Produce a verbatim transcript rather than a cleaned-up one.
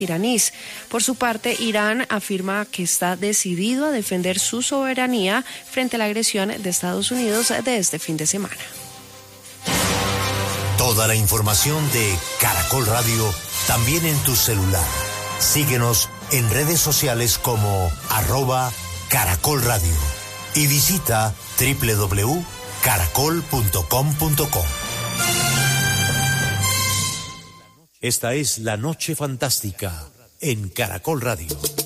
iraníes. Por su parte, Irán afirma que está decidido a defender su soberanía frente a la agresión de Estados Unidos de este fin de semana. Toda la información de Caracol Radio también en tu celular. Síguenos en redes sociales como arroba Caracol Radio y visita doble u doble u doble u punto caracol punto com punto co. Esta es La Noche Fantástica en Caracol Radio.